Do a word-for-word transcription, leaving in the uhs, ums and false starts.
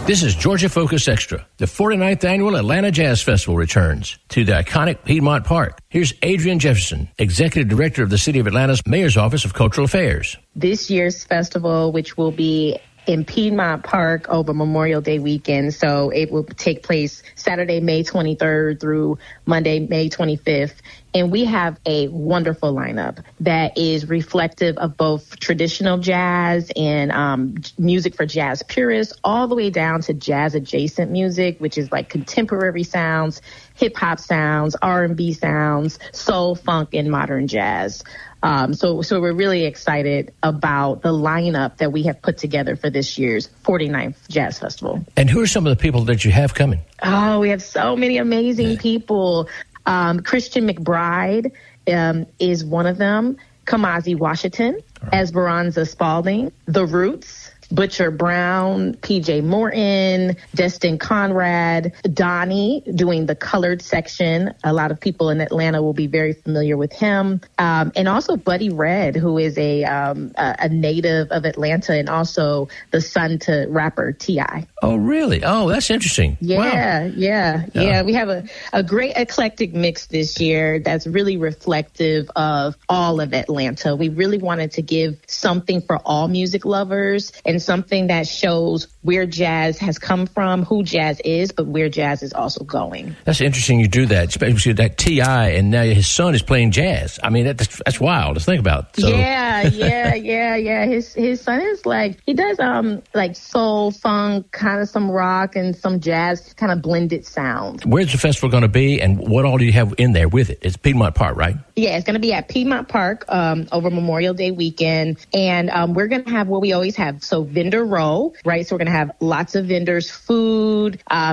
This is Georgia Focus Extra. The forty-ninth Annual Atlanta Jazz Festival returns to the iconic Piedmont Park. Here's Adrian Jefferson, Executive Director of the City of Atlanta's Mayor's Office of Cultural Affairs. This year's festival, which will be in Piedmont Park over Memorial Day weekend. So it will take place Saturday, May twenty-third through Monday, May twenty-fifth. And we have a wonderful lineup that is reflective of both traditional jazz and um, music for jazz purists, all the way down to jazz adjacent music, which is like contemporary sounds, hip hop sounds, R and B sounds, soul, funk, and modern jazz. Um, so, so we're really excited about the lineup that we have put together for this year's forty-ninth Jazz Festival. And who are some of the people that you have coming? Oh, we have so many amazing yeah. people. Um, Christian McBride um, is one of them. Kamasi Washington, right. Esperanza Spalding, The Roots, Butcher Brown, P J Morton, Destin Conrad, Donnie doing the colored section. A lot of people in Atlanta will be very familiar with him. Um, and also Buddy Red, who is a, um, a a native of Atlanta and also the son to rapper T I Oh, really? Oh, that's interesting. Yeah, wow. yeah, yeah, yeah. We have a, a great eclectic mix this year that's really reflective of all of Atlanta. We really wanted to give something for all music lovers and something that shows where jazz has come from, who jazz is, but where jazz is also going. That's interesting you do that, especially that T I and now his son is playing jazz. I mean, that's, that's wild to think about. So. Yeah, yeah, yeah, yeah. His his son is like, he does um like soul, funk, kind of some rock and some jazz kind of blended sound. Where's the festival going to be and what all do you have in there with it? It's Piedmont Park, right? Yeah, it's going to be at Piedmont Park um, over Memorial Day weekend. And um, we're going to have what we always have. So vendor row, right? So we're going to have lots of vendors, food, um,